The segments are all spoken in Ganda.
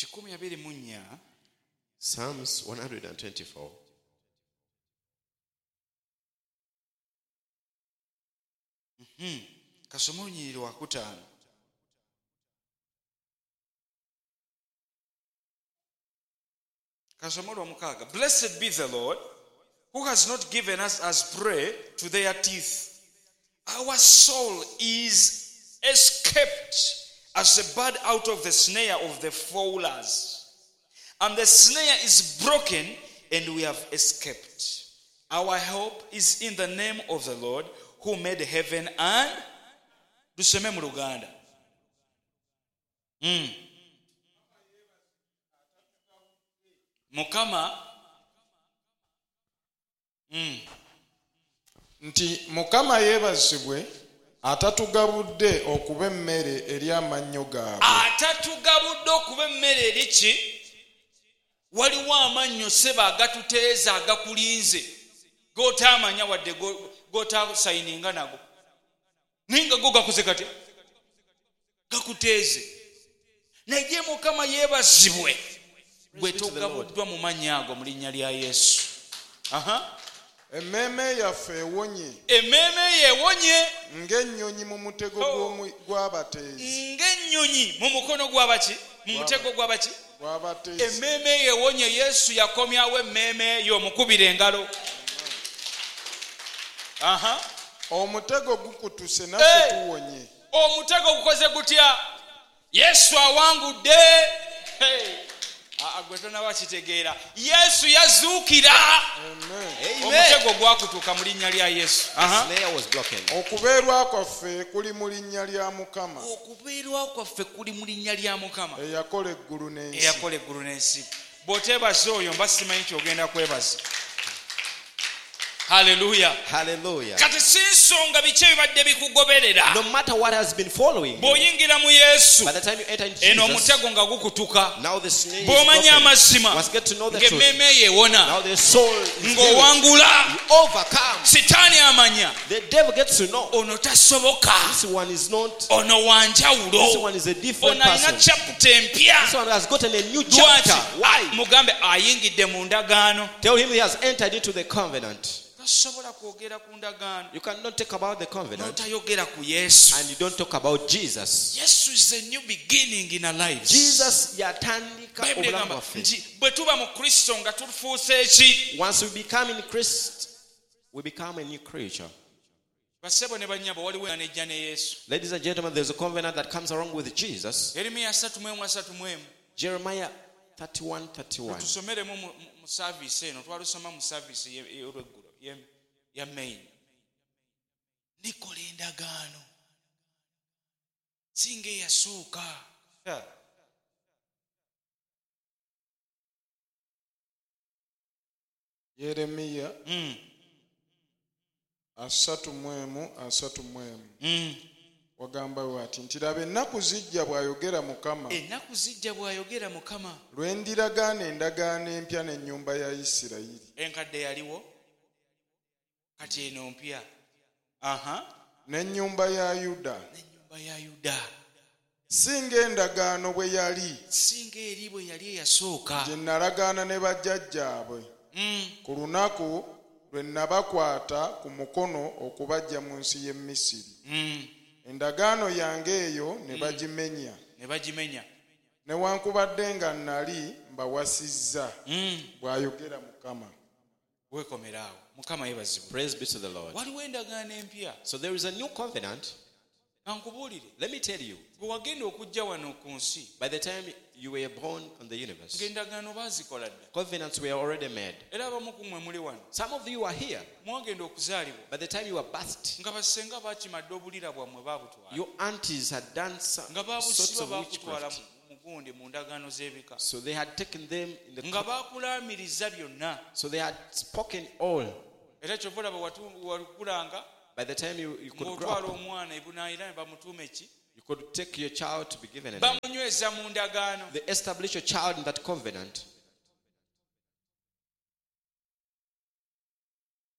Psalms 124. Kasoma olunyiriri wakutaano. Kasoma olwomukaaga. Blessed be the Lord, who has not given us as prey to their teeth. Our soul is escaped as a bird out of the snare of the fowlers. And the snare is broken, and we have escaped. Our hope is in the name of the Lord, who made heaven and tuseme mu Luganda. Mukama nti Mukama yeebazibwe atatugabudde okuba emmere eri amannyo gaabwe. Atatugabudde okuba emmere eri ki? Waliwo amannyo seba agatuteeza agakulinze gotaamanya wadde gotasayininga nago ninga go gakuze kati gakuteeze. Naye Mukama yeebazibwe bwe togabuddwa mu mannya ago mu linnya lya Yesu. Emmeeme yaffe ewonye. Emmeeme yeewonye ng'ennyonyi mu mutego gw'abateezi. Ng'ennyonyi mu mukono gw'abaki? Mu mutego gw'abaki? Gw'abateezi. Emmeeme yeewonye. Yesu yakomyawo emmeeme eyo omukubira engalo. Omutego gukutuse naffe tuwonye. Omutego gukoze gutya? Yesu awangudde. Gwe tonaba kitegeera. Yesu yazuukira. Omutego gwakutuuka mu linnya lya Yesu. Okubeerwa kwaffe kuli mu linnya lya Mukama. Okubeerwa kwaffe kuli mu linnya lya Mukama eyakola eggulu n'ensi. Eyakola eggulu n'ensi. Bw'oteebaza oyo mba simanyi ky'ogenda kwebaza. Hallelujah. Hallelujah. Kati si nsonga biki ebibadde bikugoberera. No matter what has been following you, bw'oyingira mu Yesu, by the time you enter into eno Jesus, omutego nga gukutuka. now the snare is Bw'omanya broken. amazima, Once get to know the truth, ng'emmeeme yeewona, now the soul is healed. ng'owangula, You overcome. sitaani amanya, The devil gets to know ono tasoboka, this one is not, ono this wanjawulo, one is a different ono alina person. chapter empya. This one has gotten a new chapter. Lwaki? Why? Mugambe ayingidde mu ndagaano. Tell him he has entered into the covenant. Tasobola kwogera ku ndagaano You cannot talk about the covenant n'otayogera ku Yesu. and you don't talk about Jesus. Yesu is a new beginning in our lives. Jesus yatandika Bayibuli obulamu egamba bwaffe. nti bwe tuba mu Kristo nga tufuuse eki? Once we become in Christ, we become a new creature. Bassebo ne bannyabo waliwo enejja ne Yesu. Ladies and gentlemen, there's a covenant that comes along with Jesus. Yeremiya 31:31. Jeremiah 31:31. Tusomeremu mu service eno, twalusoma mu service y'olweggulo ya main. Ndikola endagaano singa eyasooka. Yeremiya 31:31 wagamba wati nti laba ennaku zijja bw'ayogera Mukama. Ennaku zijja bw'ayogera Mukama. Lwe ndiragaana endagaano empya n'ennyumba ya Isirayiri. Enkadde yaliwo kati eno mpya. N'ennyumba ya Yuda. N'ennyumba ya Yuda. Singa endagaano bwe yali. Singa eri bwe yali eyasooka. Gye nalagaana ne bajjajjaabwe. Ku lunaku lwe nabakwata ku mukono okubaggya mu nsi y'e Misiri. Endagaano yange eyo ne bagimenya. Newankubadde nga nali mbawasizza, bw'ayogera Mukama. Weekomeraawo. Mukama yeebazibwe. Praise be to the Lord. Waliwo endagaano empya. So there is a new covenant. Ankubuulire. Let me tell you, bwe wagenda okujja wano ku nsi, by the time you were born on the universe, ng'endagaano baazikola dda. covenants were already made. Era abamu ku mmwe muli wano. Some of you are here. Mwagenda okuzaalibwa. By the time you were birthed, Nga basenga baakimadde obulira bwamwe baabutwala. your aunties had done some Nga sorts baabusiba of baakutwala witchcraft. mu gundi mu ndagaano z'ebika. So they had taken them in the Nga baakulaamiriza byonna. so they had spoken all. Era kyova olaba wakulanga By the time you could grow ng'otwala up, omwana ebunaayira ne bamutuuma eki? you could take your child to be given a name. Bamunyweza mu ndagaano. They establish your child in that covenant.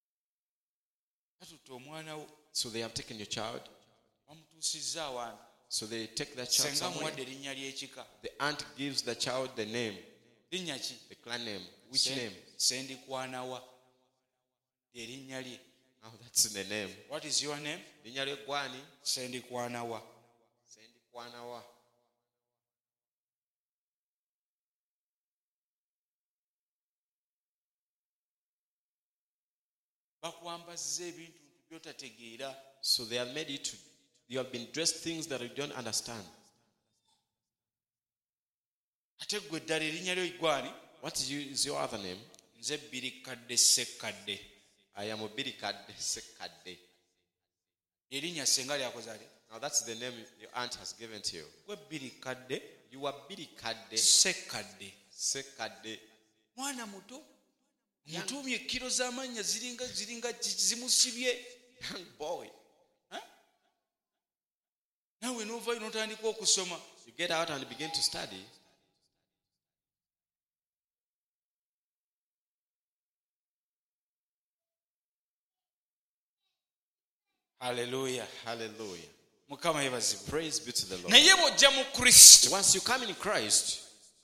Batutte omwana wo So they have taken your child. bamutuusizza awantu. So they take their child senga somewhere. muwadde erinnya ly'ekika The aunt gives the child the name, linnya ki the clan name. Which name? Sendikwana erinnya lye. Oh, that's the name. What is your name? Linnya lye gwani? Sendikwana wa. Sendikwana wa. Bakwambazza ebintu by'otategeera. So they have made it. You have been dressed things that you don't understand. Ate gwe ddala erinnya lyo gwani? What is your other name? Nze Birikadde Ssekkadde. I am Birikadde Ssekkadde. Erinnya senga lyakoze ate. Now that's the name your aunt has given to you. Gwe Birikadde You are Birikadde Ssekkadde. Ssekkadde. Mwana muto. Mutumye ekkiro z'amannya ziringa zimusibye. Young boy. Nawe n'ovaayo n'otandika okusoma. You get out and begin to study. Hallelujah. Hallelujah. Mukama yeebazibwe. Praise be to the Lord. Naye bw'ojja mu Kristo Once you come in Christ,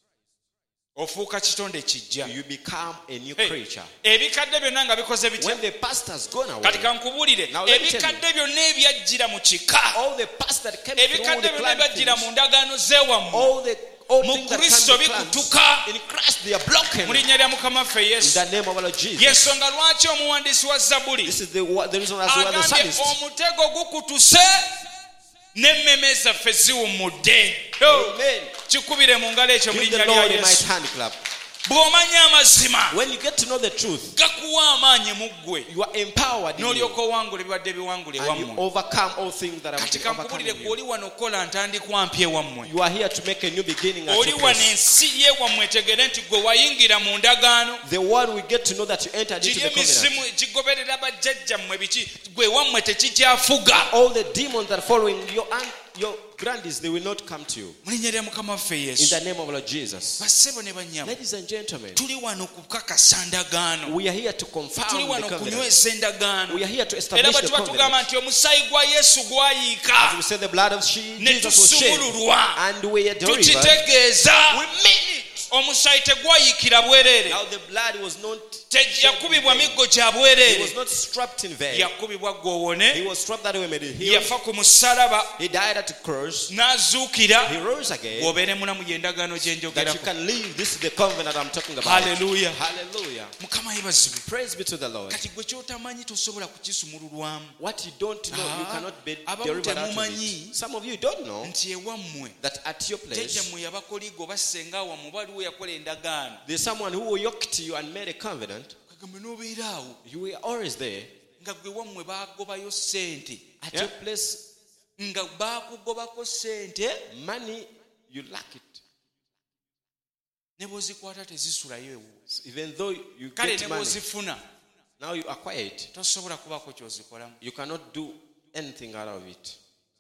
ofuuka kitonde kijja. you become a new Hey, creature. ebikadde byonna nga bikoze bitya? When the past has gone away, Kati kankubuulire, Now let me tell you. ebikadde byonna ebyajjira mu kika, all the past that came through ebikadde the byonna clan ebyajjira things, mu ndagaano z'ewammwe, all the old mu things that Kristo come to bikutuka. in Christ they are broken. Mu linnya lya Mukama waffe In Yesu. the name of our Lord Jesus. Yensonga lwaki omuwandiisi wa Zabbuli This is the reason as well the agambye psalmist. omutego gukutuse n'emmeme zaffe ziwummudde. Amen. Kikubire mu ngalo ekyo mu Give the linnya lya Lord a mighty Yesu. hand clap. Bw'omanya amazima When you get to know the truth, gakuwa amaanyi mu ggwe you are empowered in you, n'olyoka owangula ebibadde biwangula and you ewammwe. overcome all things that have Kati been overcome kampulire in gwe you. oli wano okola ntandikwa mpya ewammwe. You are here to make a new beginning at Oli your wano place. ensi y'ewammwe etegere nti gwe wayingira mu ndagaano. The one we get to know that you entered into Kiri the covenant. emisimu egigoberera bajjajjammwe biki gwe wammwe tekikyafuga. All the demons that are following your grandees, they will not come to you. Mu linnya lya Mukama waffe In Yesu. the name of Lord Jesus. Bassebo ne bannyabo, Ladies and gentlemen, tuli wano kukakasa ndagaano. we are here to confirm Tuli the wano covenant. kunyweza endagaano. We are here to Era establish bwe the tuba tugamba covenant. nti omusaayi gwa Yesu As gwayiika we say, the blood of ne Jesus was shed, tusumululwa, and we are delivered. tukitegeeza We mean it. omusaayi tegwayiikira bwereere. Now the blood was not Yakubibwa miggo gya He bwereere. was not strapped in vain. Yakubibwa He gwowone, was strapped that way made it healed. yafa ku musalaba, He died at the cross. n'azuukira. He rose again. Bw'obeere mulamu y'endagaano gye That you njogerako. can live. This is the covenant I'm talking about. Hallelujah. Hallelujah. Mukama yeebazibwe. Praise be to the Lord. Kati gwe kyotamanyi tosobola kukisumululwamu. What you don't know, you cannot be Abamu delivered out of temumanyi it. Some of you don't know nti ewammwe that at your place, jjajjammwe yabakoligo basenga awammwe baliwo yakola endagaano. there's someone who yoked you and made a covenant. Kagambe n'obeera awo You were always there. nga gwe wammwe baagobayo ssente. At your place, Nga baakugobako ssente money, you lack it. ne bw'ozikwata tezisulayo ewo. Even though you Kale get ne money, bw'ozifuna now you acquire it. tosobola kubaako ky'ozikolamu. You cannot do anything out of it.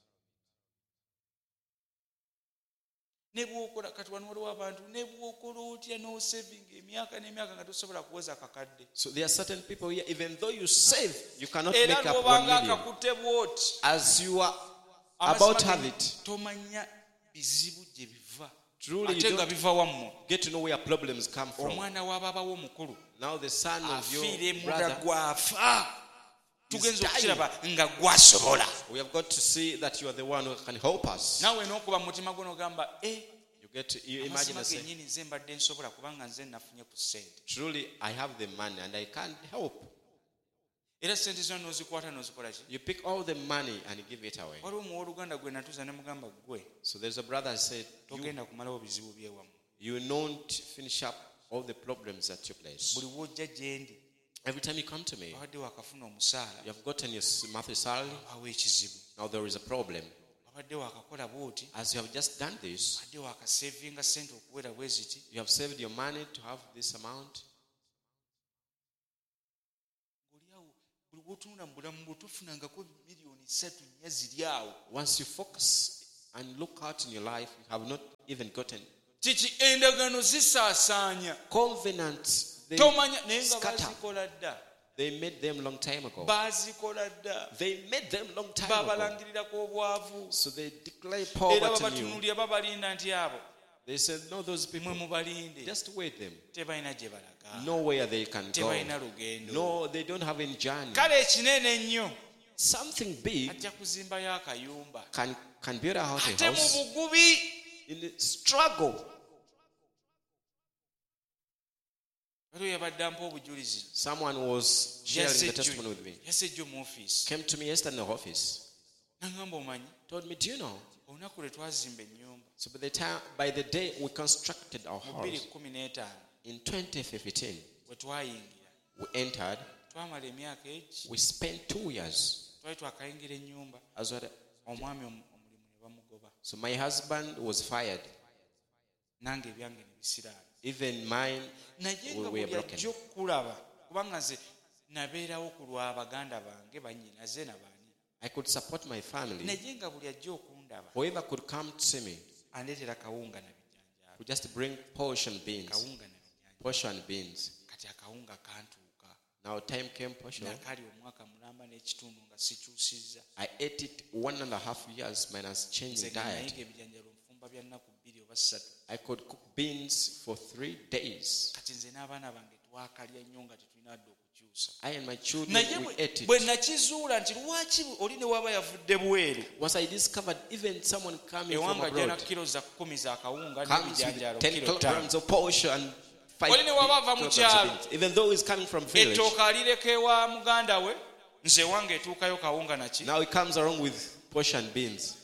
Ne bw'okola kati wano waliwo abantu ne bw'okola otya n'osevinga emyaka n'emyaka nga tosobola kuweza kakadde. So there are certain people here, even though you save, you cannot Era make up 1 n'obanga million. akakutte bw'oti As you are about to have it, tomanya bizibu gye biva. truly you Ate nga don't biva wammwe. get to know where problems come from. Omwana w'abaabawo omukulu Now the son of your afiire muda brother, gwafa. Tugenza dying. okukiraba nga gwasobola. we have got to see that you are the one who can help us. Naawe n'okuba mu mutima gwo n'ogamba You imagine amazima and say, gennyini nze mbadde nsobola kubanga nze nafunye ku ssente. truly I have the money and I can't help. Era ssente zonna n'ozikwata n'ozikola ki? You pick all the money and give it away. Waliwo muwooluganda gwe natuuza ne mugamba gwe So there's a brother who said, togenda kumalawo bizibu by'ewammwe. you will not finish up all the problems at your place. Buli w'ojja gye ndi Every time you come to me, wabadde wakafuna omusaala you have gotten your monthly salary. awo ekizibu. Now there is a problem. Wabadde wakakola bw'oti As you have just done this, wabadde wakasevinga ssente okuwera bwe ziti. you have saved your money to have this amount. Oli awo buli w'otunula mu bulamu bwo tofunangako miliyoni 3 nnya ziri awo. Once you focus and look out in your life, you have not even gotten Kiki endagaano zisaasaanya. covenants. They Tomanya naye nga scatter. bazikola dda. They made them long time ago. baazikola dda They made them long time ago. babalangirirako obwavu So they declare era poverty in you. babatunuulira babalinda nti abo They said, no, those mwe people, mubalinde just wait them. tebalina gye balaga Nowhere they can go. tebalina lugendo No, they don't have any journey. kale ekinene ennyo Something big ajja kuzimbayo akayumba can build a house. ate mu bugubi In the struggle. waliwo yabadde ampa obujulizi Someone was sharing the testimony with me. yasejjo mu ofiisi Came to me yesterday in the office. nagamba omanyi Told me, do you know? olunaku lwe twazimba ennyumba So by the day we constructed our mu house 2015 in 2015, bwe twayingira we entered. twamala emyaka egi We spent 2 years. twali twakayingira ennyumba As well. omwami omulimu ne bamugoba So my husband was fired. nange ebyange ne bisiraala Even mine naye nga were buli broken. ajja okukulaba kubanga nze nabeerawo ku lwa baganda bange bannyinaze nabaani I could support my family. naye nga buli ajja okundaba Whoever could come to see me andeetera kawunga na bijjanjaalo would just bring portion beans. kawunga na bijjanjaalo Portion beans. kati akawunga kantuuka Now time came portion. nakali omwaka mulamba n'ekitundu nga sikyusizza I ate it 1.5 years minus nze changing nga diet. nayiga ebijjanjaalo nfumba bya nnaku 2 oba 3 I could cook beans for 3 days. kati nze n'abaana bange twakalya nnyo nga tetulina dde okukyusa I and my children, naye we ate bwe it. nakizuula nti lwaki oli ne waba yavudde bweru Once I discovered even someone coming from ewanga jana abroad kilo za 10 za kawunga comes n'ebijanjaalo with 10 kilo 5 kilograms of portion, 5 Oli ne waba ava mu kilograms kyalo. of beans. Even though he's coming from village, ettooka alireka ewa muganda we nze wange etuukayo kawunga naki now he comes along with portion beans.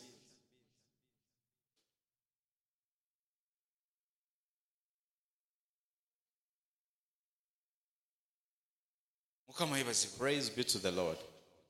mukama yebazibwa Praise be to the Lord.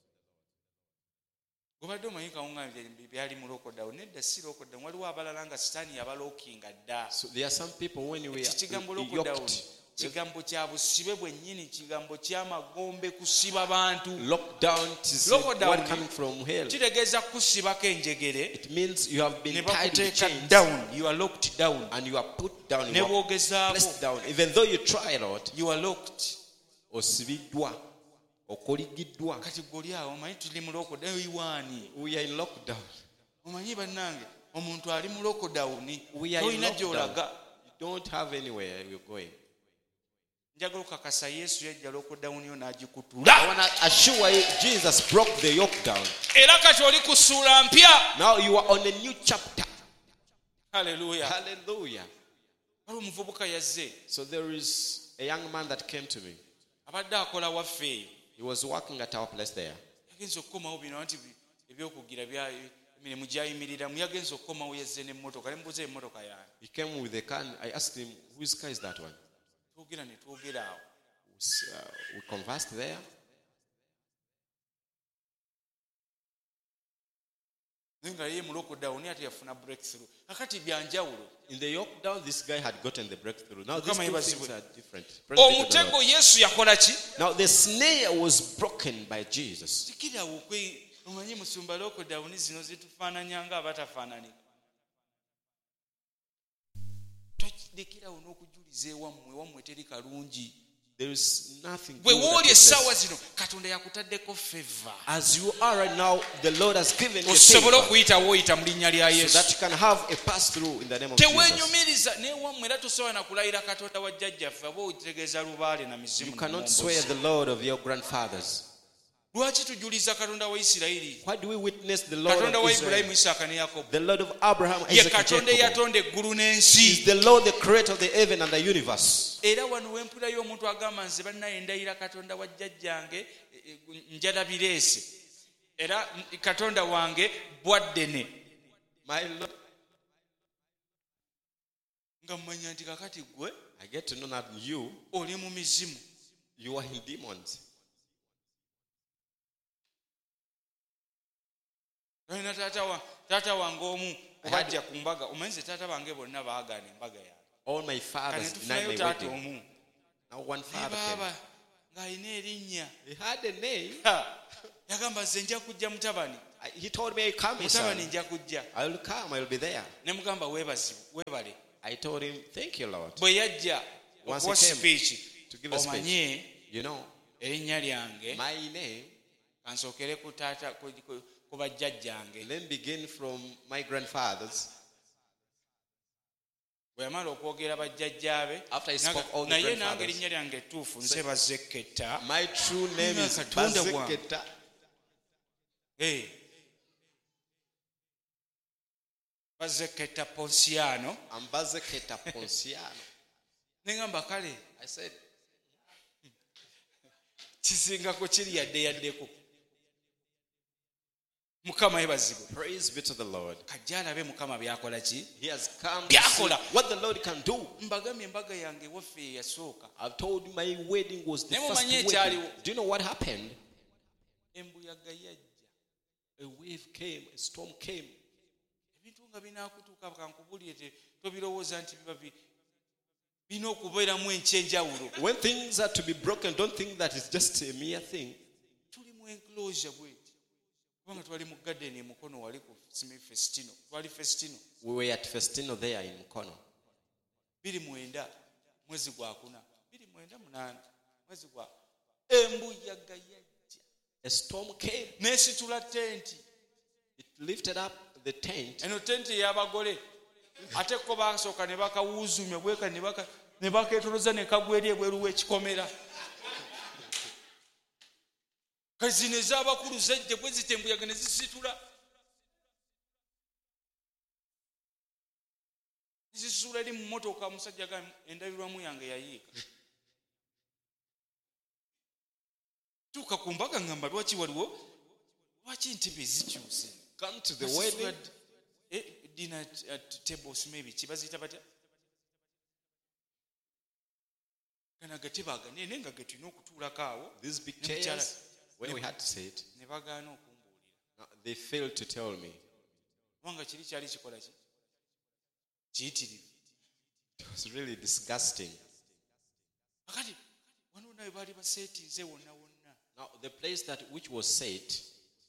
gobadde omanyi kawunga byali mu lokodawo nedda si lokodawo waliwo abalala nga sitaani yabalookinga dda So there are some people when we ekigambo are lokodawo yoked, kigambo kya busibe bwennyini kigambo ky'amagombe kusiba bantu locked down to see Lockdown. what coming from hell. kitegeeza kusibako enjegere It means you have ne been tied with bakuteeka chains down you are locked down and you are put down, ne you are bwogezaako placed down. Even though you try a lot, you are locked osibiddwa, okoligiddwa. kati goli awo omanyi tuli mu lokodawo iwaani We are in lockdown. omanyi bannange omuntu ali mu lokodawuni We are in tolina lockdown. gy'olaga You don't have anywhere you're going. njagala okakasa yesu yajja lokodawuni yo I n'agikutula want to assure you, Jesus broke the yoke down. era kati oli ku ssuula mpya Now you are on a new chapter. haleluya Hallelujah. waliwo omuvubuka yazze So there is a young man that came to me. abadde akola waffe eyo He was working at our place there. yagenza okukomawo bino nti ebyokugira emirimu gyayimiriramu yagenza okukomawo yazze n'emmotoka ne mubuuza emmotoka yange He came with a car. I asked him, whose car is that one? twogera ne twogera awo We conversed there. naye nga ye mulokodawuni ate yafuna breakthrough kakati byanjawulo In the yoke down, this guy had gotten the breakthrough. Now these Kama two yebazibwe. things are different. Praise be to the omutego Lord. yesu yakola ki Now the snare was broken by Jesus. tikirawo omanyi musumba lokodawuni zino zitufaananya nga abatafaananira tolekerawo n'okujuliza ewammwe teri kalungi There is nothing bwe good that wooli takes essaawa place. zino katonda yakutaddeko feva As you are right now, the Lord has given you osobole favor okuyitawo oyita mu linnya lya so yesu that you can have a pass through in the name of Jesus. teweenyumiriza newammwe era tosobola na kulayira katonda wa jjajjaffe aba otegeeza lubaale na mizimu You cannot n'omwombozi. swear the Lord of your grandfathers. lwaki tujuliza katonda wa isirayiri Why do we witness the Lord katonda of wa Israel? ibulayimu isaaka ne yakobo The Lord of Abraham, ye Isaac, and katonda Jacob. eyatonda eggulu He n'ensi is the Lord, the creator of the heaven and the universe. era wano wempulayo omuntu agamba nze bannaye ndayira katonda wa jjajjange njalabireese era katonda wange bwaddene My Lord, nga mmanya nti kakati gwe I get to know that oli mu mizimu you are in demons. olina taata wange omu obajja ku mbaga omanyize taata bange bonna baagaana embaga yange All my kati fathers denied tufunayo my taata wedding. omu Now one naye father came. baaba ng'alina erinnya He had a name. yagamba nze nja kujja mutabani He told me, come, my mutabani son. nja kujja I will come. I will be there. ne mugamba weebale I told him, thank you, Lord. bwe yajja Once okuwa he came sipiiki to give a speech, omanye you know, erinnya lyange My name, kansookere ku taata ku bajjajjange. let me begin from my grandfathers. Bwe yamala okwogera bajjajjaabe After he spoke all the naye nange grandfathers. erinnya lyange ettuufu nze Bazeketa. My true name is Katonda bwange. Bazeketa. Bazeketa Ponsiano. I'm Bazeketa Ponsiano. Nengamba kale I said, kisingako kiri yaddeko. Mukama yebazibwe. praise be to the Lord. Kajja alabe Mukama byakola ki. He has come to see Byakola. what the Lord can do. Mbagambye embaga yange waffe eyasooka. I've told you my wedding was the Naye first mumanyi wedding. ekyaliwo. Do you know what happened? Embuyaga yajja. A wave came, a storm came. Ebintu nga binaakutuuka kankubulire tobirowooza nti bina okubeeramu enkyenjawulo. When things are to be broken, don't think that it's just a mere thing. Tuli mu enclosure bweti. Kubanga twali mu garden emukono wali ku Festino. Twali Festino. We were at Festino there in Mukono. 29 mwezi gwa 4. 29 mwezi gwa embuyaga yajja. A storm came. Nesitula tenti. It lifted up the tent. Eno tenti y'abagole. Ate ko basooka ne bakawuuzumya bweka ne baketoloza ne kagwa eri ebweru w'ekikomera. Kazino ez'abakulu zejje bwe zitembuyaga ne zisitula. Zisitula eri mu mmotoka omusajja ga endabirwamu yange yayiika. Tuuka ku mbaga ngamba lwaki waliwo lwaki ntebe zikyuse. Come to the wedding. Dinner tables maybe kibazita batya. Kana gatebe aganene nga getulina okutuulako awo. These big chairs where we had to sit. Ne bagaana okumbuulira. Now, they failed to tell me. Wanga kiri kyali kikola ki? Kiyitirivu. It was really disgusting. Akati wano nawe baali baseetinze wonna wonna. Now, the place that which was set,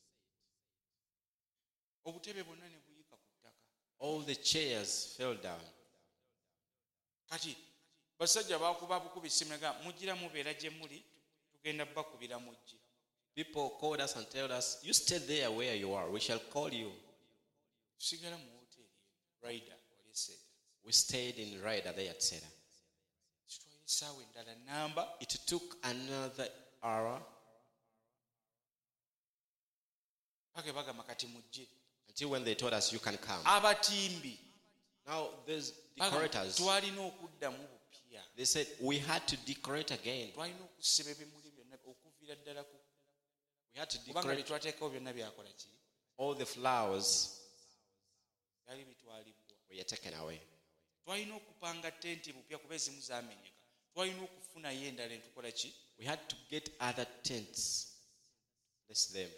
Obutebe bwonna ne buyika ku ttaka. all the chairs fell down. Kati basajja baakuba bukubi simega mugira mubeera gye muli tugenda bakubira mujje. People called us and told us, you stay there where you are. We shall call you. Tusigala mu hoteeri Ryder wali Seda. We stayed in Ryder there at Seda. Kitwala essaawa endala namba. It took another hour Pake bagamba kati mujje. until when they told us you can come. Abatimbi Now, there's decorators. twalina okuddamu bupya. They said we had to decorate again. Twalina okusiba ebimuli byonna okuviira ddala ku We had to kubanga decorate byetwateekawo byonna byakola ki? all the flowers Byali bitwalibwa. were taken away. Twalina okupanga tenti bupya kuba ezimu zaamenyeka. Twalina okufunayo endala entukola ki? We had to get other tents. Bless them.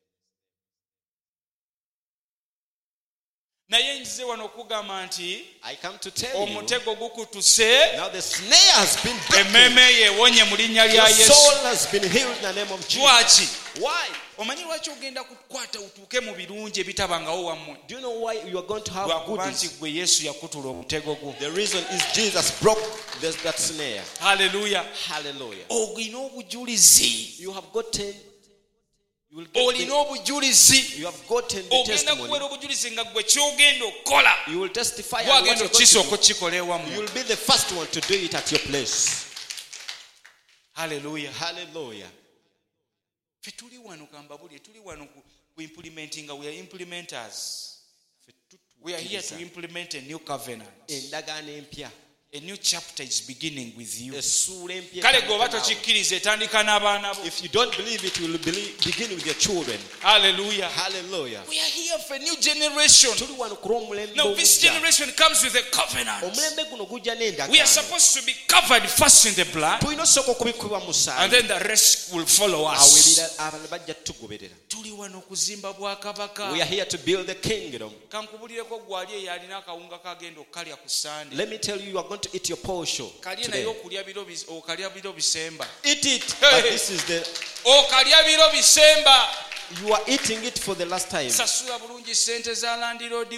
Naye nzize wano okugamba nti I come to tell you, omutego gukutuse. now the snare has been broken. Emmeme yeewonye mu linnya lya Your Yesu. soul has been healed in the name of Jesus. Lwaki? Why? Omanyi lwaki ogenda kukwata utuuke mu birungi ebitabangawo wammwe? Do you know why you are going to have Lwakuba nti goodies? gwe Yesu yakutula omutego gwo. The reason is Jesus broke that snare. Haleluya. Hallelujah. Olina obujulizi. You have gotten, you will get Olina obujulizi. you have gotten the Ogenda testimony. kubeera obujulizi nga gwe kyogenda okukola. You will testify on what Gwagenda you're going okukisooka to okukikola do. You ewammwe. will be the first one to do it at your place. Haleluya. Hallelujah. Ffe tuli wano kambabulye tuli wano ku implementing, we are implementers. We are here to implement a new covenant. Endagaano empya. A new chapter is beginning with you. Essuula empya Kale etandika gweoba naawe. tokikkiriza etandika n'abaana bo. If you don't believe it, will begin with your children. Hallelujah. Hallelujah. We are here for a new generation. Tuli wano ku lw'omulembe Now this ogujja. generation comes with a covenant. Omulembe guno gujja We are n'endagaano. supposed to be covered first in the blood, Tulina osooka okubikubwa mu and musaayi. then the rest will follow Awo us. abalala bajja tugoberera. Tuli wano okuzimba bwakabaka. We are here to build the kingdom. Kankubulireko gwali eyo alina akawunga kagenda okalya ku Sunday. Let me tell you, you are going to eat your portion Kalye naye today. okalya biro bisemba. Eat it. Hey. But this is the, Okalya biro bisemba. you are eating it for the last time. Sasula bulungi sente za Land Road wo.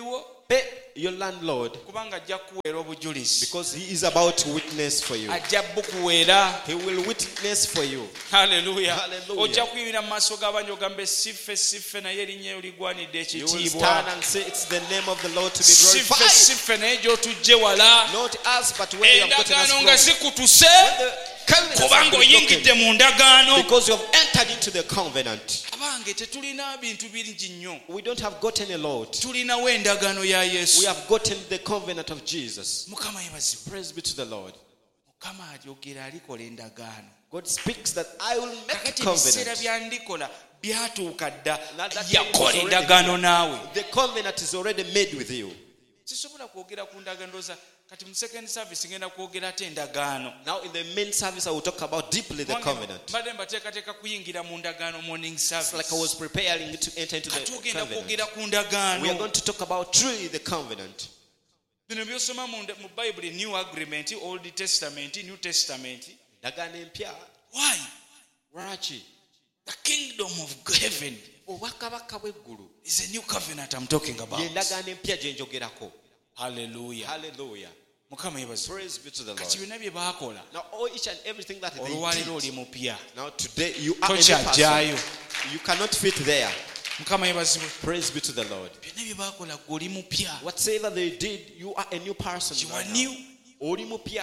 pay your landlord kubanga ajja kuweera obujulizi. because he is about to witness for you. Ajja bukuweera. He will witness for you. Hallelujah. Hallelujah. Ojja kuyimira mu maaso g'abantu ogambe siffe naye erinnya eryo ligwanidde You will stand ekitiibwa. and say it's the name of the Lord to be Siffe glorified. naye gy'otujje wala. Not us, but where you have gotten Endagaano nga us from. zikutuse The covenants have kubanga been oyingidde broken mu ndagaano. because you have entered into the covenant. Abange tetulina bintu bingi nnyo. We don't have gotten a lot. Tulinawo endagaano ya We Yesu. have gotten the covenant of Jesus. Mukama yebazibwe. Praise be to the Lord. Mukama alyogera alikola endagaano. God speaks that I will make a Kakati ebiseera covenant. byandikola byatuuka dda. Now that time Yakola is already endagaano here. naawe. The covenant is already made with you. Sisobola kwogera ku ndagaano ndowooza kati mu second service ngenda kwogera ate endagaano. Now in the main service I will talk about deeply the covenant. Mbadde mbateekateeka kuyingira mu ndagaano morning It's service. like I was preparing to enter into Kati the ogenda covenant. kwogera ku We are ndagaano. going to talk about truly the covenant. Bino byosoma mu Bible, New Agreement, Old Testament, New Testament. Ndagaano empya. Why? Lwaki? The kingdom of heaven Obwakabaka bw'eggulu is a new covenant I'm talking about. ye ndagaano empya gye njogerako. Hallelujah. Hallelujah. Mukama yebaze. Praise be to the Kati Lord. byonna bye baakola. Now all each and everything that they Olwaleero oli did. mupya. Now today you are a new Tokyajjaayo. person. You cannot fit there. Mukama yebazibwe. Praise be to the Lord. Byonna bye baakola ggwe oli mupya. Whatever they did, you are a new person. You are right now. new. Oli mupya.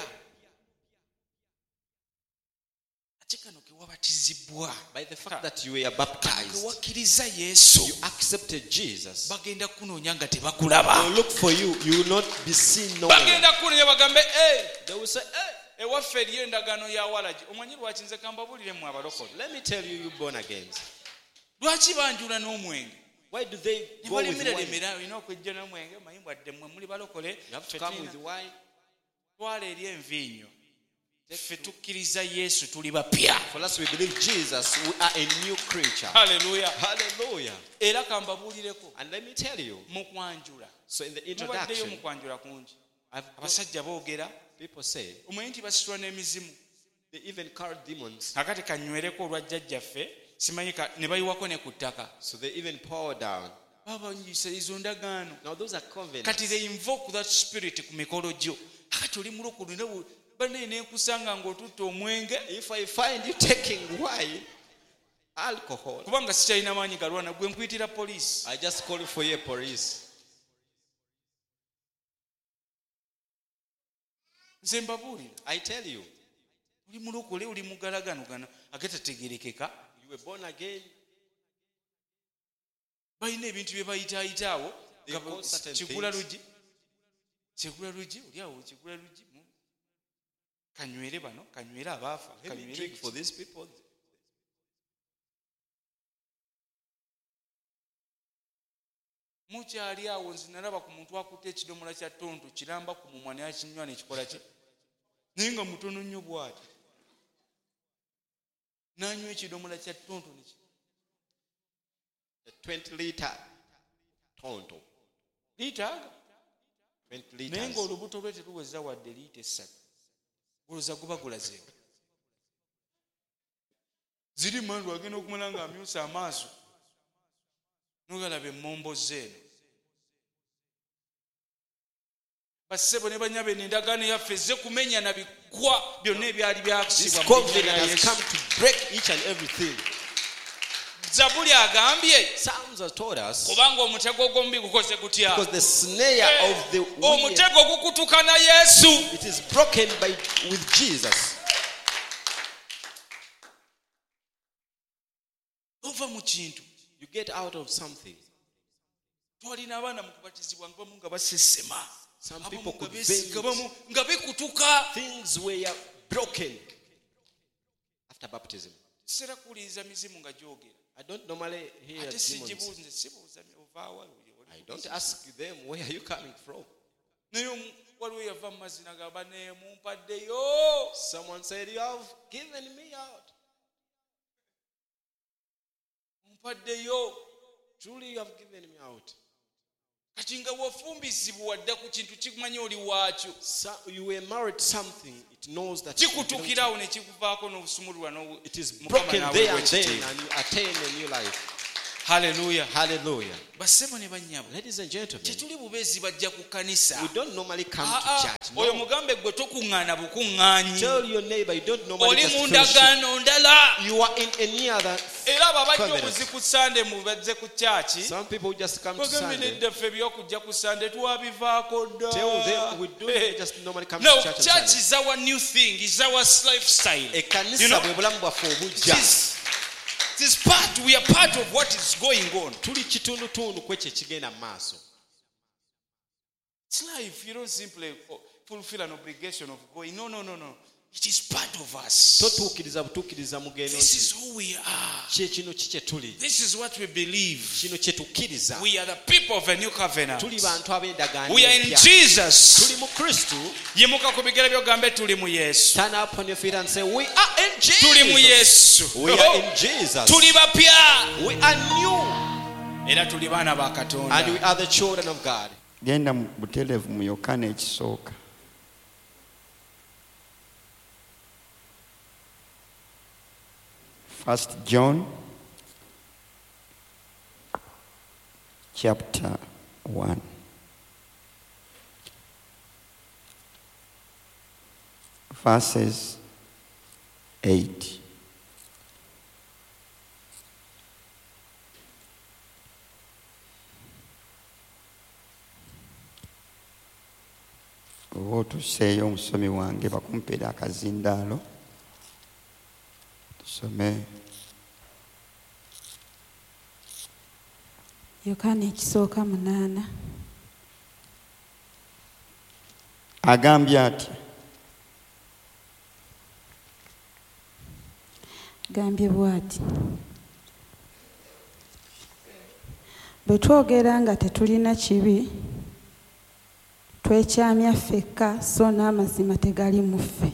Ate kano ke wabatizibwa. By the fact that you were baptized, Ke wakkiriza Yesu. you accepted Jesus. Bagenda kunoonya nga They tebakulaba. will look for you. You will not be seen nowhere. Bagenda kunoonya bagambe They will say, hey, ewaffe eriyo endagaano ya walagi. Omanyi lwaki nze kambabuulire mu abalokole. let me tell you, you born again. Lwaki banjula n'omwenge? Why do they Ne go with balemera wine? lemera olina okwejja n'omwenge manyi bwadde mmwe muli balokole. You have to Ffe come tulina- with wine. twala eri envinnyo. Ffe tukkiriza Yesu tuli bapya. For us, we believe Jesus. We are a new creature. Hallelujah. Hallelujah. Era kambabuulireko And let me tell you. mu kwanjula. So in the Mubaddeyo introduction, mu kwanjula kungi. I've got, Abasajja boogera. people say Omanyi nti basitula n'emizimu. they even carry demons. Kakati kanywereko olwa jjajjaffe simanyi ne bayiwako ne ku ttaka. So they even pour down. Baba banyisa izo ndagaano. Now those are covenants. Kati they invoke that spirit ku mikolo gyo. Kakati oli mulokole ne banne n'enkusanga ng'otutta omwenge. If I find you taking wine, alcohol, Kubanga sikyalina maanyi galwana gwe nkuyitira poliisi. I just call you for your police. Nze mbabuulira. I tell you, Oli mulokole oli mugalagano gano agatategerekeka. you were born again. Balina ebintu bye bayitaayitaawo. They call certain Kigula things. lugi. Kigula lugi. Oli awo kigula lugi. Kanywere bano. Kanywere abaafa. Let me drink for these people. Mukyali awo nze nalaba ku muntu akutte ekidomola kya tonto kiramba ku mumwa naye akinywa nekikola kye. Naye nga mutono nnyo bw'ati. N'anywa ekidomola kya tonto neki. A 20-liter tonto. Liitaaga. 20 Naye liters. ng'olubuto lwe teruweza wadde liita 3. Guluza guba gulazeewo. Ziri mandu agenda okumala ng'amyusa amaaso. Nogalaba emmombo zeeno. Bassebo ne banyabe n'endagaano yaffe ezze kumenya na bikwa byonna ebyali This byakisibwa mu covenant linnya lya has Yesu. come to break each and everything. Zabuli agambye Psalms have told us kubanga omutego gw'omubi gukoze gutya. because the snare of the wicked, Omutego gukutuka na Yesu. it is broken with Jesus. Ova mu kintu. You get out of something. Twalina abaana mu kubatizibwa nga bamu nga basesema. Some Abamu people nga could beesiga, faint. abamu nga bikutuka. Things were broken after baptism. Sera kuwuliriza mizimu nga gyogera. I don't normally hear Ate demons. sigibuuze sibuuza ovaawa. I don't ask them, where are you coming from? Naye waliwo yava mu mazina gamba ne mumpaddeyo. Someone said, you have given me out. Mumpaddeyo. Truly you have given me out. Kati nga wafumbizibwa dda ku kintu kimanyi oli waakyo. So you were married something, it knows that you belong to. Kikutukirawo ne kikuvaako n'obusumululwa It is Mukama broken n'aweebwa there and then, ekitiibwa. and you attain a new life. Hallelujah. Hallelujah. Basebo ne banyabo. Ladies and gentlemen, Tetuli bubezi bajja ku kanisa. we don't normally come to church. Oyo No. mugambe gwe tokuŋŋaana bukuŋŋaanyi. Tell your neighbor you don't normally Oli just mu fellowship. ndagaano ndala. You are in any other. Era babajja covenant. obuzi ku Sunday mubazze ku church. Some people just come to Mugambe Sunday. nedda ffe by'okujja ku Sunday twabivaako dda. Tell them we don't just normally come No, to church on church Sunday. is our new thing, is our lifestyle. Ekkanisa bwe bulamu bwaffe obujja. It is part, we are part of what is going on. Tuli kitundutundu kwekyo ekigenda mu maaso. It's life. You don't simply fulfill an obligation of going. No. It is part of us. Totuukiriza butuukiriza mugendo This nti is who we are. kino kye tuli. This is what we believe. Kino kye tukkiriza. We are the people of a new covenant. Tuli bantu ab'endagaano We are in empya. Jesus. Tuli mu Kristo. Yimuka ku bigere byogambe tuli mu Yesu. Stand up on your feet and say, we are in Tuli mu Jesus. Yesu. We are in Jesus. Tuli bapya. We are new. Era tuli baana ba Katonda. And we are the children of God. Genda mu butelevu mu Yokaana ekisooka. First John chapter 1. Verses 8. Oba otuseeyo omusomi wange bakumpeera akazindaalo tusome Yokaana ekisooka 8. agambye ati Gambye bw'ati. Bwe twogera nga tetulina kibi, twekyamya ffekka so n'amazima tegali mu ffe.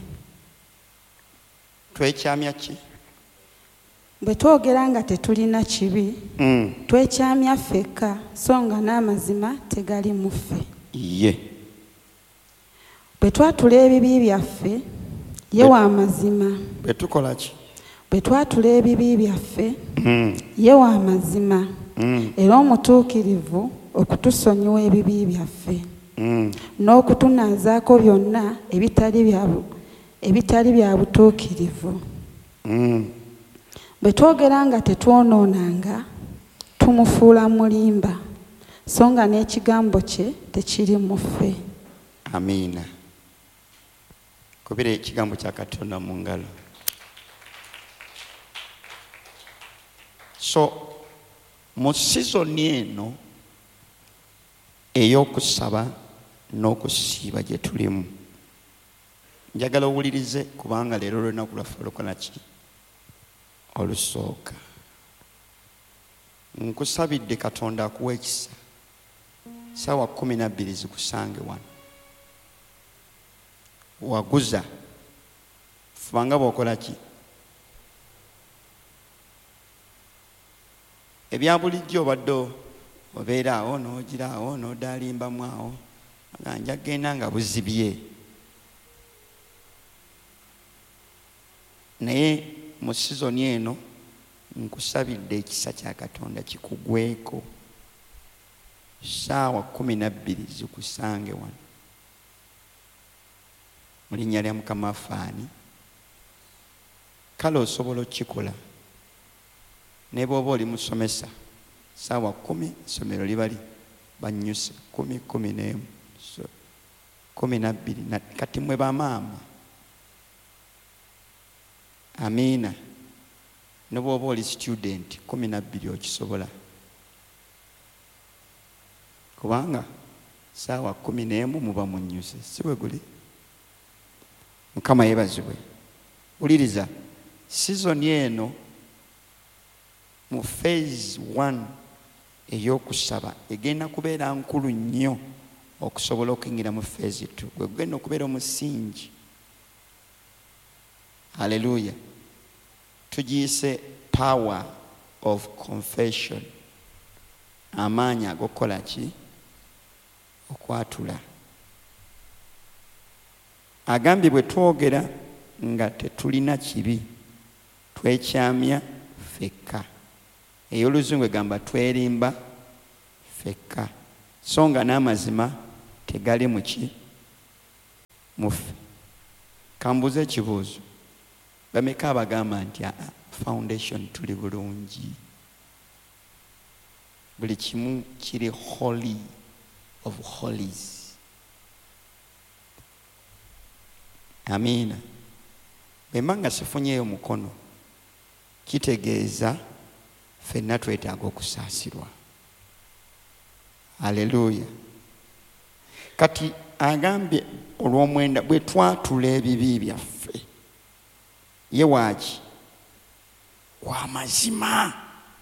twekyamya ki? Bwe twogera nga tetulina kibi, twekyamya ffekka so nga n'amazima tegali mu ffe. Ye. Bwe twatula ebibi byaffe, ye wa mazima. Bwe tukola ki? Bwe twatula ebibi byaffe, ye wa mazima. Era omutuukirivu okutusonyiwa ebibi byaffe. N'okutunaazaako byonna ebitali bya butuukirivu. Bwe twogera nga tetwonoonanga, tumufuula mulimba, so nga n'ekigambo kye tekiri mu ffe. Amiina. Kubira ekigambo kya Katonda mu ngalo. So mu sizoni eno ey'okusaba n'okusiiba gye tulimu, njagala owulirize kubanga leero olunaku lwaffe olukola ki? Olusooka. Nkusabidde Katonda akuwa ekisa ssaawa 12 zikusange wano. Waguza fubanga bw'okola ki? Ebya bulijjo obadde obeera awo n'ogira awo n'odaalimbamu awo nga nja genda nga buzibye. Naye mu sizoni eno nkusabidde ekisa kya Katonda kikugweko ssaawa 12 zikusange wano. Mu linnya lya Mukama afaani. Kale osobola okukikola ne bw'oba oli musomesa ssaawa 10 essomero libali bannyuse 10, 11, 12 kati mwe bamaama. Amiina. Ne bw'oba oli student 12 okisobola kubanga ssaawa 11 muba munnyuse, si bwe guli? Mukama yeebazibwe. Wuliriza, sizoni eno mu phase 1 ey'okusaba egenda kubeera nkulu nnyo okusobola okuyingira mu phase 2. Gwe gugenda okubeera omusingi. Haleluya. Tugiyise power of confession. Amaanyi ag'okukola ki? Okwatula. Agambye bwe twogera nga tetulina kibi, twekyamya ffekka ey'oluzungu egamba twerimba ffekka so nga n'amazima tegali muffe. Kambuze ekibuuzo, bameka abagamba nti foundation tuli bulungi, buli kimu kiri holy of holies? Amiina. Bwemba nga sifunyeeyo mukono kitegeeza ffenna twetaaga okusaasirwa. Haleluya. Kati agambye olw'omwenda bwe twatula ebibi byaffe, ye waaki wa mazima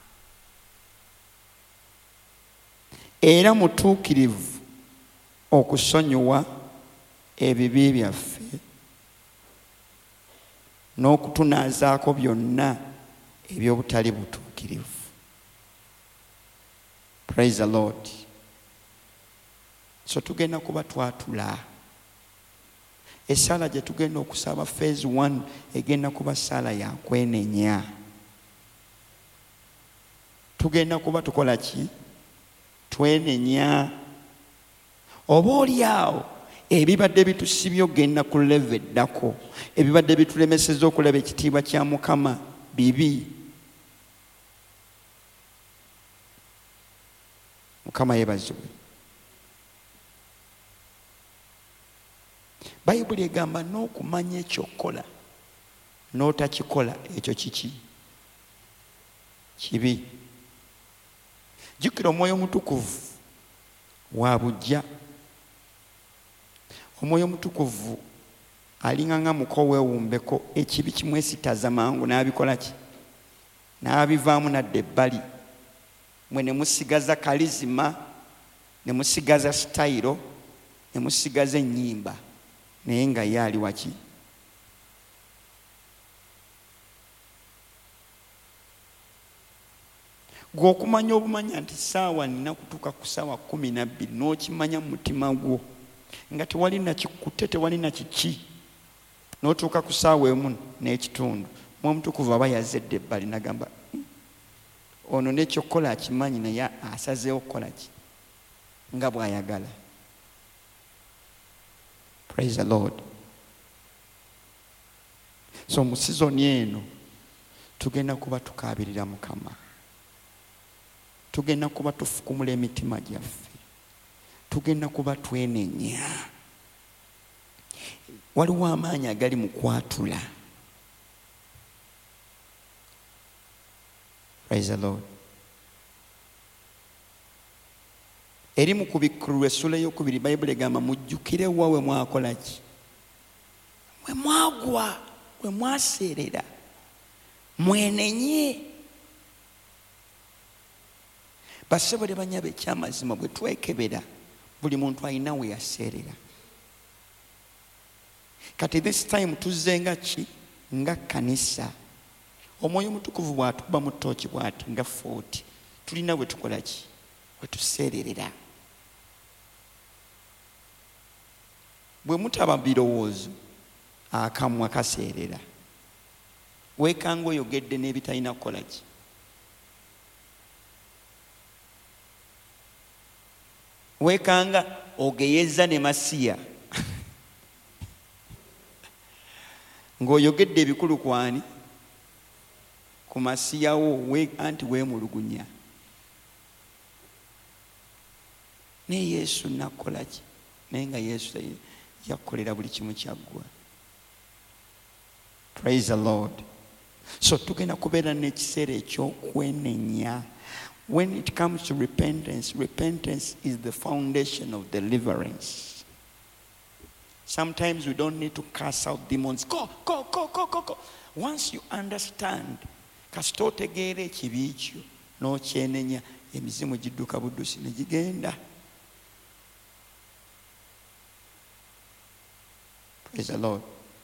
era mutuukirivu okusonyiwa ebibi byaffe n'okutunaazaako byonna eby'obutali butuukirivu. Praise the Lord. So tugenda kuba twatula. Essala gye tugenda okusaba phase 1 egenda kuba ssala ya kwenenya. Tugenda kuba tukola ki? Twenenya. Oba oli awo ebibadde bitusibye ogenda ku level eddako, ebibadde bitulemeseza okulaba ekitiibwa kya Mukama bibi. Mukama yeebazibwe. Bayibuli egamba n'okumanya ekyokola n'otakikola ekyo kiki? Kibi. Jjukira Omwoyo Mutukuvu wa buggya. Omwoyo Mutukuvu alinga nga muko weewumbeko, ekibi kimwesitaza mangu n'abikola ki? N'abivaamu nadda ebbali. Mwe ne musigaza kalizima, ne musigaza sitayiro, ne musigaza ennyimba, naye nga ye ali waki? Gwe okumanya obumanya nti saawa nina kutuuka ku saawa 12 n'okimanya mu mutima gwo nga tewali nakikutte, tewali nakiki, n'otuuka ku saawa 1 n'ekitundu, Mwoyo Mutukuvu aba yazedde ebbali n'agamba ono n'ekyokukola akimanyi naye asazeewo okukola ki? Nga bw'ayagala. Praise the Lord. So mu sizoni eno tugenda kuba tukaabirira Mukama, tugenda kuba tufukumula emitima gyaffe, tugenda kuba twenenya. Waliwo amaanyi agali mu kwatula. Praise the Lord. Eri mu Kubikkulu essula ey'okubiri Bayibuli egamba mujjukire wa we mwakola ki? Mwe mwagwa, we mwaseerera, mwenenye. Bassebo ne bannyabo ekyamazima bwe twekebera buli muntu alina we yaseerera. Kati this time tuzze nga ki? Nga kkanisa. Omwoyo Mutukuvu bw'atuba mu ttooki bw'ati nga 40 tulina bwe tukola ki? Bwe tuseererera. Bwe mutaba birowoozo akamwa kaseerera, weekanga oyogedde n'ebitalina kukola ki? Weekanga ogeyeza ne masiya ng'oyogedde ebikulu kwani? Ku masiyawo anti weemulugunya. Naye Yesu nakola ki? Naye nga Yesu yakolera buli kimu kyaggwa. Praise the Lord. So tugenda kubeera n'ekiseera eky'okwenenya. When it comes to repentance, repentance is the foundation of deliverance. Sometimes we don't need to cast out demons. Go. Once you understand, kasita otegeera ekibi kyo n'okyenenya, emizimu gidduka buddusi ne gigenda. Praise the Lord.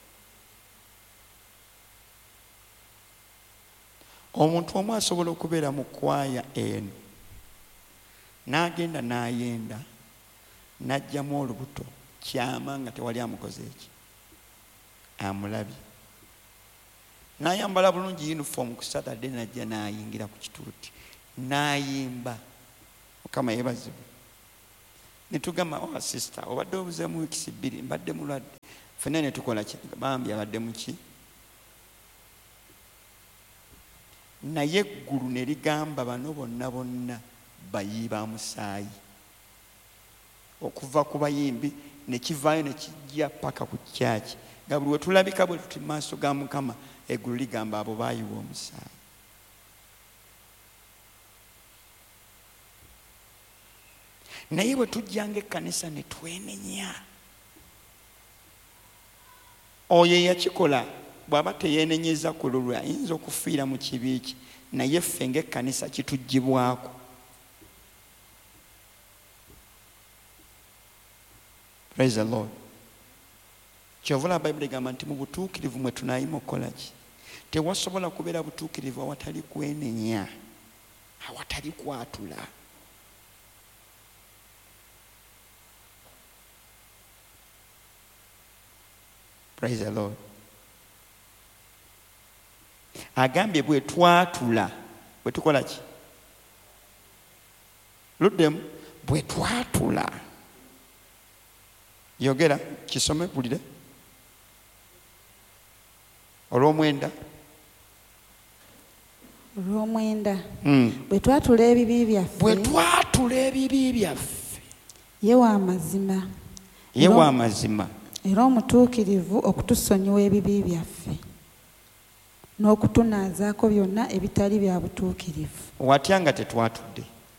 Omuntu omu asobola okubeera mu kwaya eno n'agenda n'ayenda n'ajjamu olubuto kyama nga tewali amukoze eki, amulabye. N'ayambala bulungi uniform ku Saturday n'ajja n'ayingira ku kituuti n'ayimba. Mukama yeebazibwe. Ne tugamba, oh sister, obadde obuzeemu wiikisi 2, mbadde mulwadde. Ffenna ne tukola ki? Bambi abadde mu ki? Naye eggulu ne ligamba bano bonna bayiba musaayi. Okuva ku bayimbi ne kivaayo ne kijja paka ku kyaki. Nga buli we tulabika bwe tuti maaso ga Mukama, eggulu ligamba abo baayiwa omusaayi. Naye bwe tujjanga ekkanisa ne twenenya, oyo eyakikola bw'aba teyeenenyeza ku lulwe ayinza okufiira mu kibi kye, naye ffe ng'ekkanisa kituggyibwako. Praise the Lord. Kyovula Bayibuli egamba nti mu butuukirivu mwe tunaayima okukola ki? Tewasobola kubeera butuukirivu awatali kwenenya, awatali kwatula. Praise the Lord. Agambye bwe twatula, bwe tukola ki? Luddemu, bwe twatula. Yogera, kisome bulire. Olw'omwenda. Bwe twatula ebibi byaffe. Bwe twatula ebibi byaffe. Ye wa mazima. Ye wa mazima. Era omutuukirivu okutusonyiwa ebibi byaffe n'okutunaazaako byonna ebitali bya butuukirivu. Watya nga tetwatudde?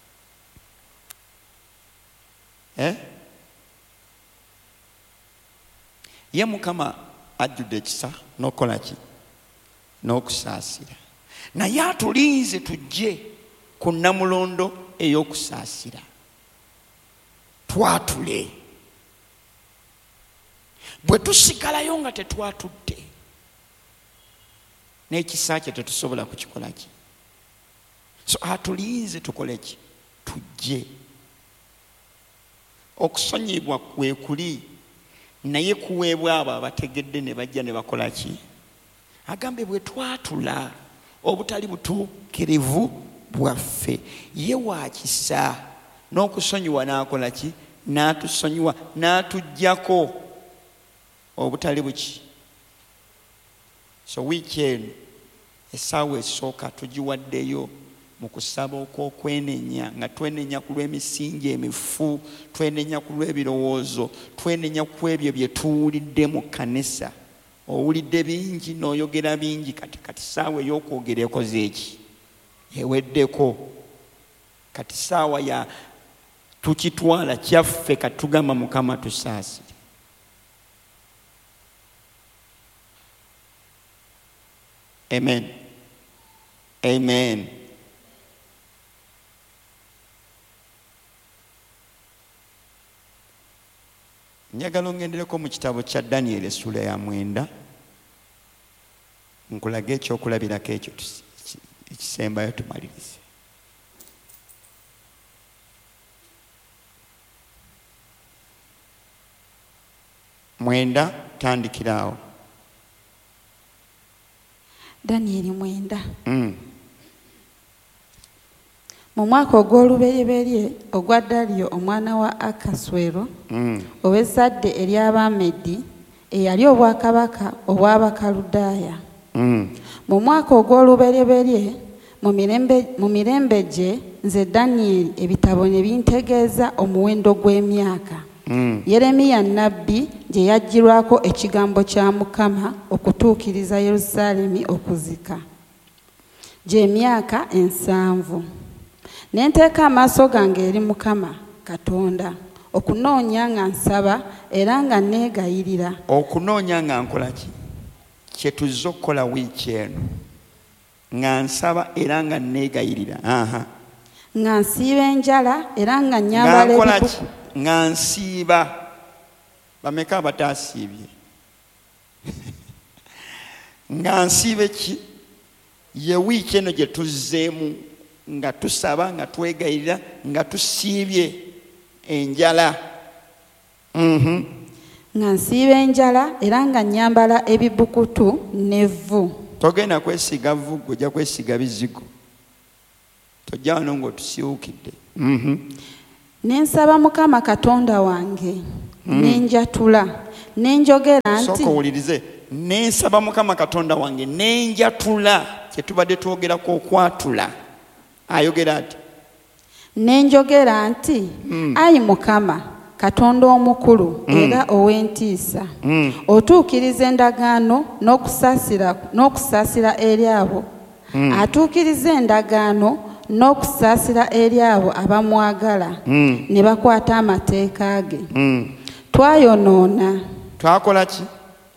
Ye Mukama ajjudde ekisa n'okukola ki? N'okusaasira. Naye atulinze tujje ku nnamulondo ey'okusaasira. Twatule. Bwe tusigalayo nga tetwatudde, n'ekisa kye tetusobola kukikola ki? So atulinze tukole ki? Tujje. Okusonyibwa kwe kuli, naye kuweebwa abo abategedde ne bajja ne bakola ki? Agambe bwe twatula obutali butuukirivu bwaffe, ye wa kisa n'okusonyiwa n'akola ki? N'atusonyiwa, n'atuggyako obutali buki. So wiiki eno essaawa esooka tugiwaddeyo mu kusaba okw'okwenenya, nga twenenya ku lw'emisingi emifu, twenenya ku lw'ebirowoozo, twenenya ku ebyo bye tuwulidde mu kkanisa. Owulidde bingi n'oyogera bingi, kati saawa ey'okwogera ekoze eki? Eweddeko. Kati saawa ya tukitwala kyaffe kati tugamba Mukama tusaasire. Amen. Amen. Njagala ngendereko mu kitabo kya Daniel essula ya 9, nkulage ekyokulabirako ekyo ekisembayo tumalirize. Mwenda tandikiraawo. Daniel 9. Mu mwaka ogw'olubereberye ogwa Daliyo omwana wa Akaswero ow'ezzadde ery'Abamedi eyali obwakabaka obw'Abakaludaaya. Mu mwaka ogw'olubereberye mu mirembe gye nze Daniel ebitabo ne bintegeeza omuwendo gw'emyaka. Yeremiya nnabbi gye yaggyirwako ekigambo kya Mukama okutuukiriza Yerusaalemi okuzika. Gy'emyaka 7. Ne nteeka amaaso gange eri Mukama Katonda okunoonya nga nsaba era nga neegayirira. Okunoonya nga nkola ki? Kye tuzze okukola wiiki eno. Nga nsaba era nga neegayirira. Nga nsiiba enjala era nga nyambala ebibuku. Nga nsiiba. Bameka abataasiibye? Nga nsiibe ki? Ye wiiki eno gye tuzzeemu nga tusaba, nga twegayirira, nga tusiibye enjala. Nga nsiiba enjala era nga nyambala ebibukutu n'evvu. Togenda kwesiga vvu, ojja kwesiga bizigo. tojja wano ng'otusiwukidde. Ne nsaba Mukama Katonda wange ne njatula ne njogera nti sooka owulirize, ne nsaba Mukama Katonda wange ne njatula, kye tubadde twogerako okwatula. Ayogera ati ne njogera nti ayi Mukama Katonda omukulu era ow'entiisa, otuukiriza endagaano n'okusaasira eri abo atuukiriza endagaano n'okusaasira eri abo abamwagala ne bakwata amateeka ge. Twayonoona. Twakola ki?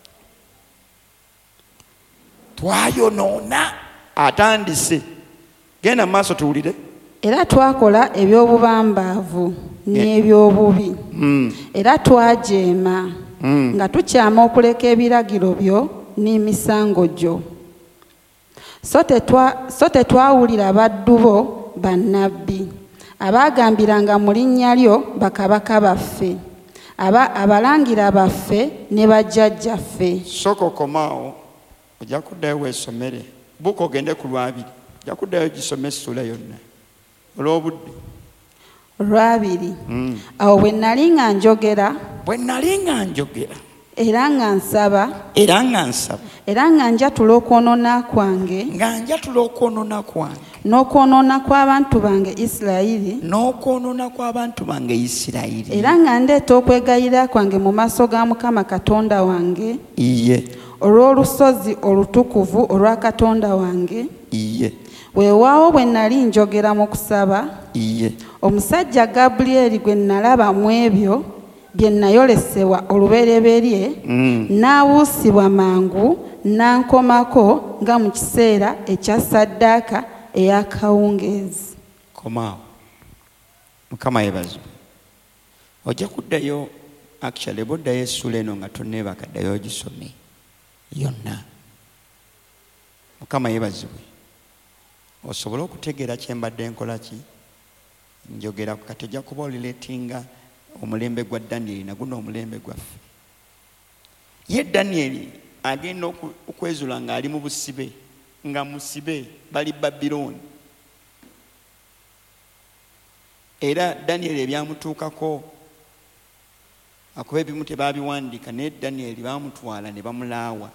Twayonoona. Atandise. Genda mu maaso tuwulire. Era twakola eby'obubambaavu n'eby'obubi. Era twajeema nga tukyama okuleka ebiragiro byo n'emisango gyo. So tetwawulira baddu bo bannabbi abaagambiranga mu linnya lyo bakabaka baffe, abalangira baffe ne bajjajjaffe. Sooka okomaawo, ojja kuddayo weesomere. Buuka ogende ku Lwabiri, ojja kuddayo gisome essula yonna olw'obudde. Olwabiri. Awo bwe nnali nga njogera era nga nsaba era nga njatula okwonoona kwange n'okwonoona kw'abantu bange Isirayiri era nga ndeeta okwegayirira kwange mu maaso ga Mukama Katonda wange olw'olusozi olutukuvu olwa Katonda wange. Weewaawo bwe nnali njogera mu kusaba, omusajja Gabulyeri gwe nalaba mu ebyo bye nayolesebwa olubereberye n'abuusibwa mangu n'ankomako nga mu kiseera ekya ssaddaaka ey'akawungeezi. Komaawo. Mukama yeebazibwe. Ojja kuddayo actually boddayo essula eno nga tonneebaka, ddayo ogisome yonna. Mukama yeebazibwe. Osobole okutegeera kye mbadde nkola ki njogera ku kati ojja kuba olireetinga omulembe gwa Danyeri naguno omulembe gwaffe. Ye Danyeri agenda okwezula ng'ali mu busibe, nga musibe bali Babilooni. Era Danyeri ebyamutuukako akuba ebimu tebaabiwandiika, naye Danyeri baamutwala ne bamulaawa.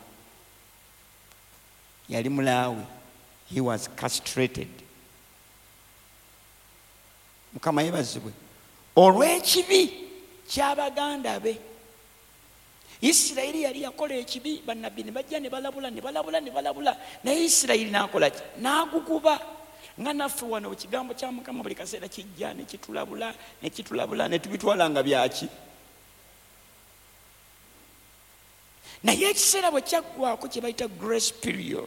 Yali mulaawe. He was castrated. Mukama yeebazibwe. Olw'ekibi ky'abaganda be. Isirayiri yali yakola ekibi, bannabbi ne bajja ne balabula. Naye Isirayiri n'akola ki? N'aguguba. Nga naffe wano ekigambo kya Mukama buli kaseera kijja ne kitulabula ne tubitwala nga byaki. Naye ekiseera bwe kyaggwako kye bayita grace period,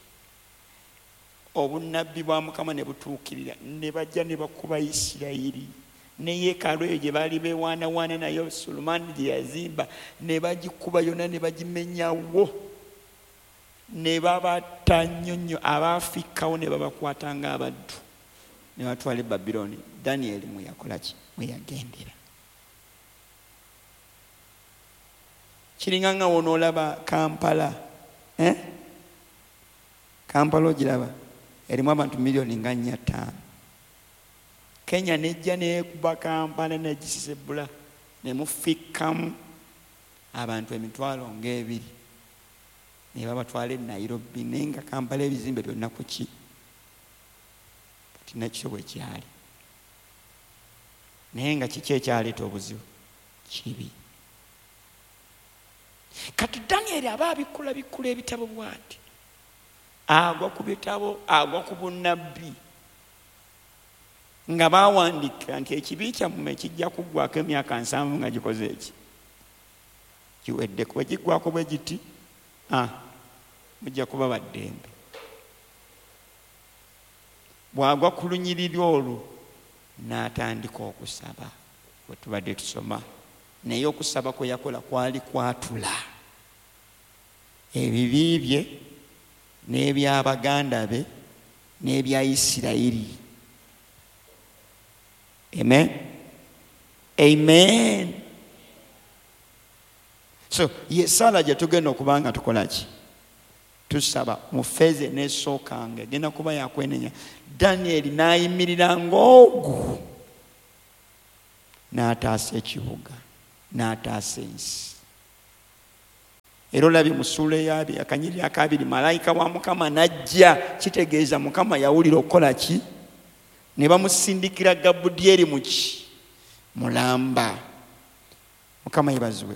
obunnabbi bwa Mukama ne butuukirira, ne bajja ne bakuba Isirayiri. Ne yeekaalu eyo gye baali beewaanawaana nayo Sulemaani gye yazimba ne bagikuba yonna ne bagimenyawo, ne babatta nnyonnyo, abaafikkawo ne babakwata ng'abaddu ne batwala e Babilooni. Danyeri mwe yakola ki? Mwe yagendera. Kiringa nga wonoolaba Kampala. Kampala ogiraba? Erimu abantu miliyoni nga 4-5. Kenya nejja neekuba Kampala negisisebula ne mufikkamu abantu emitwalo ng'ebiri ne babatwala e Nairobi, naye nga Kampala ebizimbe byonna ku ki? Kati nakyo bwe kyali. Naye nga kiki ekyaleeta obuzibu? Kibi. Kati Danyeri aba bikkula ebitabo bw'ati, agwa ku bitabo, agwa ku bunnabbi, nga baawandika nti ekibi kyammwe kijja kuggwako emyaka 7 nga gikoze eki kiweddeko. Bwe giggwako bwe giti mujja kuba baddembe. Bw'agwa ku lunyiriri olwo n'atandika okusaba bwe tubadde tusoma, naye okusaba kwe yakola kwali kwatula ebibi bye n'ebyabaganda be n'ebya Isirayiri. Amen. Amen. So ye sala gye tugenda okubanga tukola ki? tusaba mu feeze n'esookanga egenda kuba yakwenenya. Danyeri n'ayimirira ng'ogu n'ataasa ekibuga n'ataasa ensi. Era olabye mu ssuula ey'abiri akanyiriri akabiri malayika wa Mukama n'ajja, kitegeeza Mukama yawulira okukola ki? Ne bamusindikira Gabudyeri muki? Mulamba. Mukama yebazibwe.